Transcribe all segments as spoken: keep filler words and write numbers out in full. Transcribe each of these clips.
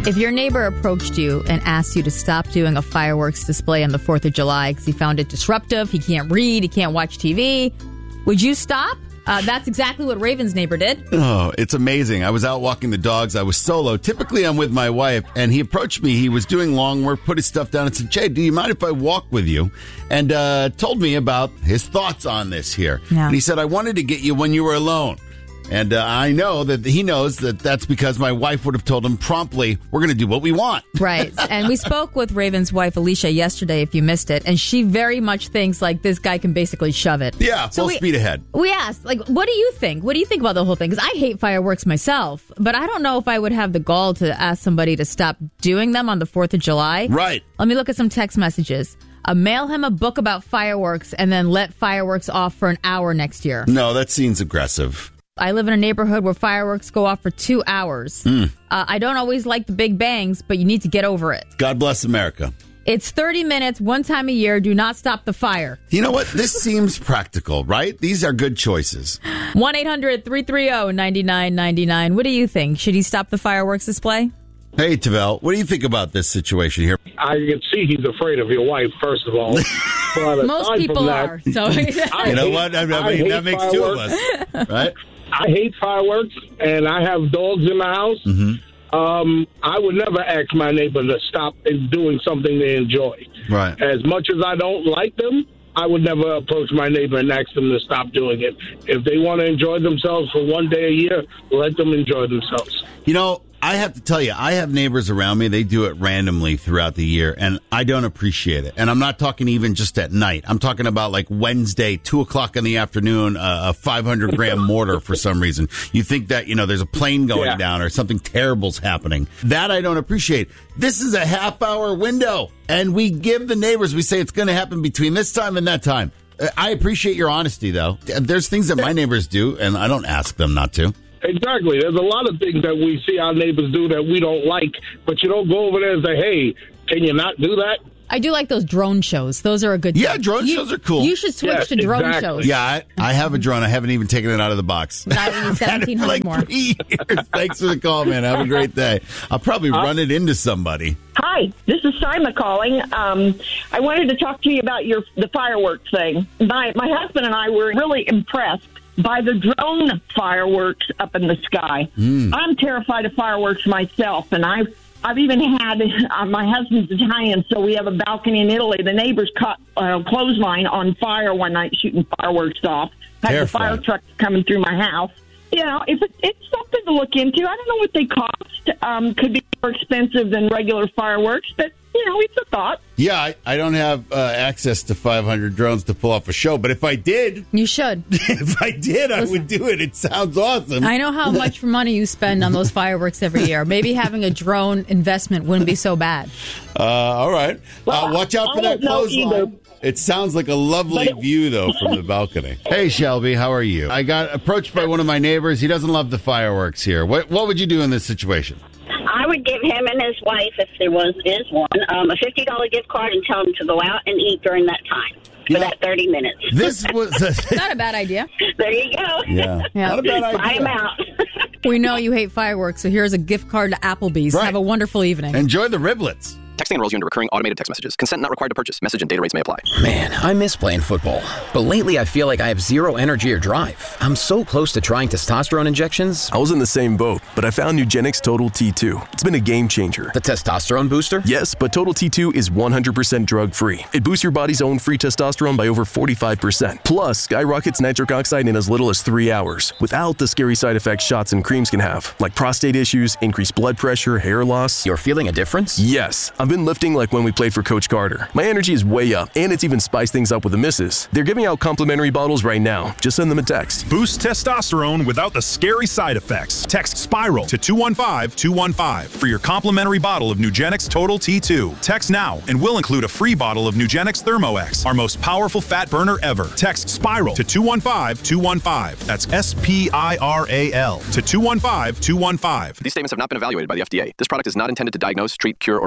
If your neighbor approached you and asked you to stop doing a fireworks display on the fourth of July because he found it disruptive, he can't read, he can't watch T V, would you stop? Uh, that's exactly what Raven's neighbor did. Oh, it's amazing. I was out walking the dogs. I was solo. Typically, I'm with my wife, and he approached me. He was doing lawn work, put his stuff down, and said, Jay, do you mind if I walk with you? And uh, told me about his thoughts on this here. Yeah. And he said, I wanted to get you when you were alone. And uh, I know that he knows that that's because my wife would have told him promptly, we're going to do what we want. Right. And we spoke with Raven's wife, Alicia, yesterday, if you missed it. And she very much thinks like this guy can basically shove it. Yeah, so full we, speed ahead. We asked, like, what do you think? What do you think about the whole thing? Because I hate fireworks myself, but I don't know if I would have the gall to ask somebody to stop doing them on the fourth of July. Right. Let me look at some text messages. Uh, mail him a book about fireworks and then let fireworks off for an hour next year. No, that seems aggressive. I live in a neighborhood where fireworks go off for two hours. Mm. Uh, I don't always like the big bangs, but you need to get over it. God bless America. It's thirty minutes, one time a year. Do not stop the fire. You know what? This seems practical, right? These are good choices. one eight hundred three three zero nine nine nine nine. What do you think? Should he stop the fireworks display? Hey, Tavel, what do you think about this situation here? I can see he's afraid of your wife, first of all. But most people that, are. So you know what? I mean, I that makes fireworks. two of us, right? I hate fireworks, and I have dogs in my house. Mm-hmm. Um, I would never ask my neighbor to stop doing something they enjoy. Right. As much as I don't like them, I would never approach my neighbor and ask them to stop doing it. If they want to enjoy themselves for one day a year, let them enjoy themselves. You know, I have to tell you, I have neighbors around me. They do it randomly throughout the year, and I don't appreciate it. And I'm not talking even just at night. I'm talking about like Wednesday, two o'clock in the afternoon, uh, a five hundred gram mortar for some reason. You think that, you know, there's a plane going yeah. down or something terrible's happening. That I don't appreciate. This is a half hour window, and we give the neighbors, we say it's going to happen between this time and that time. I appreciate your honesty, though. There's things that my neighbors do, and I don't ask them not to. Exactly. There's a lot of things that we see our neighbors do that we don't like, but you don't go over there and say, hey, can you not do that? I do like those drone shows. Those are a good Yeah, thing. drone you, shows are cool. You should switch yes, to drone exactly. shows. Yeah, I, I have a drone. I haven't even taken it out of the box. Not even seventeen hundred like more. Three years. Thanks for the call, man. Have a great day. I'll probably uh, run it into somebody. Hi, this is Sima calling. Um, I wanted to talk to you about your the fireworks thing. My, my husband and I were really impressed by the drone fireworks up in the sky. Mm. I'm terrified of fireworks myself, and I've I've even had uh, my husband's Italian, so we have a balcony in Italy. The neighbors caught a uh, clothesline on fire one night shooting fireworks off. Had Terrifying. the fire trucks coming through my house. You know, if it, it's something to look into. I don't know what they cost. Um, could be more expensive than regular fireworks, but, you know, it's a thought. Yeah, I, I don't have uh, access to five hundred drones to pull off a show, but if I did... You should. If I did, I Listen, would do it. It sounds awesome. I know how much money you spend on those fireworks every year. Maybe having a drone investment wouldn't be so bad. Uh, all right. Well, uh, watch out for I that don't know either. clothesline. It sounds like a lovely But it- view, though, from the balcony. Hey, Shelby, how are you? I got approached by one of my neighbors. He doesn't love the fireworks here. What, what would you do in this situation? I would give him and his wife, if there was is one, um, a fifty dollars gift card and tell them to go out and eat during that time for Yeah. that thirty minutes. This was... Not a bad idea. There you go. Yeah. Yeah. Not a bad idea. Buy them out. We know you hate fireworks, so here's a gift card to Applebee's. Right. Have a wonderful evening. Enjoy the riblets. Texting enrolls you into recurring automated text messages. Consent not required to purchase. Message and data rates may apply. Man, I miss playing football. But lately I feel like I have zero energy or drive. I'm so close to trying testosterone injections. I was in the same boat, but I found Nugenix Total T two. It's been a game changer. The testosterone booster? Yes, but Total T two is one hundred percent drug-free. It boosts your body's own free testosterone by over forty-five percent. Plus, skyrockets nitric oxide in as little as three hours, without the scary side effects shots and creams can have, like prostate issues, increased blood pressure, hair loss. You're feeling a difference? Yes, I've been lifting like when we played for Coach Carter. My energy is way up, and it's even spiced things up with the misses. They're giving out complimentary bottles right now. Just send them a text. Boost testosterone without the scary side effects. Text SPIRAL to two one five two one five for your complimentary bottle of Nugenix Total T two. Text now, and we'll include a free bottle of Nugenix ThermoX, our most powerful fat burner ever. Text SPIRAL to two one five two one five. That's S P I R A L to two one five two one five. These statements have not been evaluated by the F D A. This product is not intended to diagnose, treat, cure, or prevent any disease.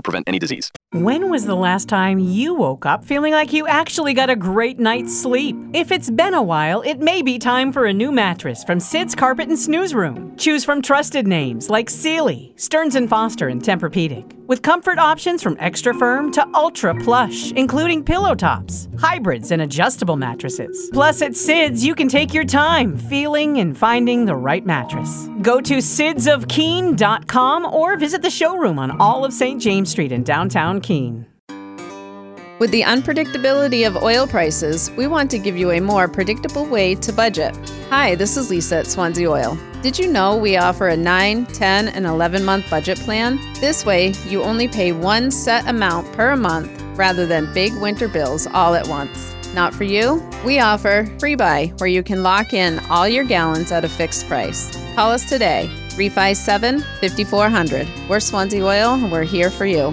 disease. When was the last time you woke up feeling like you actually got a great night's sleep? If it's been a while, it may be time for a new mattress from Sid's Carpet and Snooze Room. Choose from trusted names like Sealy, Stearns and Foster, and Tempur-Pedic. With comfort options from extra firm to ultra plush, including pillow tops, hybrids, and adjustable mattresses. Plus, at Sid's, you can take your time feeling and finding the right mattress. Go to sids of keene dot com or visit the showroom on all of Saint James Street in downtown Keene. With the unpredictability of oil prices, we want to give you a more predictable way to budget. Hi, this is Lisa at Swansea Oil. Did you know we offer a nine, ten, and eleven-month budget plan? This way, you only pay one set amount per month rather than big winter bills all at once. Not for you? We offer Free Buy, where you can lock in all your gallons at a fixed price. Call us today, three five seven, five four zero zero. We're Swansea Oil, and we're here for you.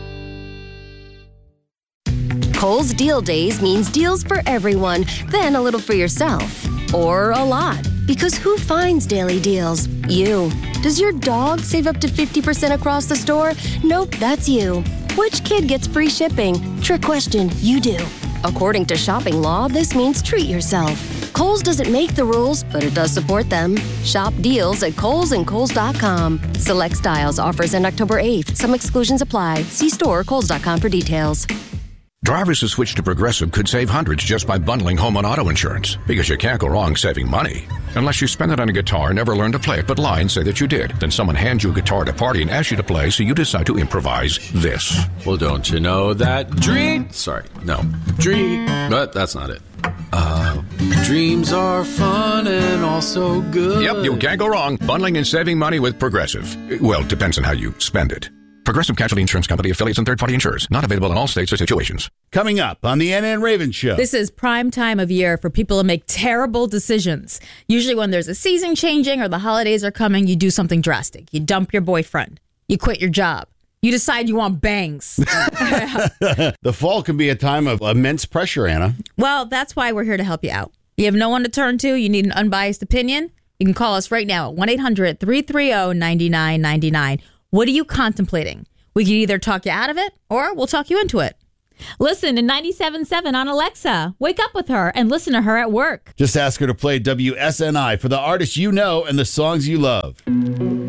Kohl's Deal Days means deals for everyone, then a little for yourself. Or a lot. Because who finds daily deals? You. Does your dog save up to fifty percent across the store? Nope, that's you. Which kid gets free shipping? Trick question, you do. According to shopping law, this means treat yourself. Kohl's doesn't make the rules, but it does support them. Shop deals at Kohl's and Kohl's dot com. Select styles, offers end October eighth. Some exclusions apply. See store or Kohl's dot com for details. Drivers who switch to Progressive could save hundreds just by bundling home and auto insurance, because you can't go wrong saving money. Unless you spend it on a guitar, never learn to play it, but lie and say that you did. Then someone hands you a guitar at a party and asks you to play, so you decide to improvise this. Well, don't you know that dream... Sorry, no. Dream... But that's not it. Uh, dreams are fun and also good. Yep, you can't go wrong bundling and saving money with Progressive. Well, depends on how you spend it. Progressive Casualty Insurance Company, affiliates, and third-party insurers. Not available in all states or situations. Coming up on the Ann Ann Ravens Show. This is prime time of year for people to make terrible decisions. Usually when there's a season changing or the holidays are coming, you do something drastic. You dump your boyfriend. You quit your job. You decide you want bangs. The fall can be a time of immense pressure, Anna. Well, that's why we're here to help you out. You have no one to turn to. You need an unbiased opinion. You can call us right now at one eight hundred, three three zero, nine nine nine nine. What are you contemplating? We can either talk you out of it or we'll talk you into it. Listen to ninety-seven point seven on Alexa. Wake up with her and listen to her at work. Just ask her to play W S N I for the artists you know and the songs you love.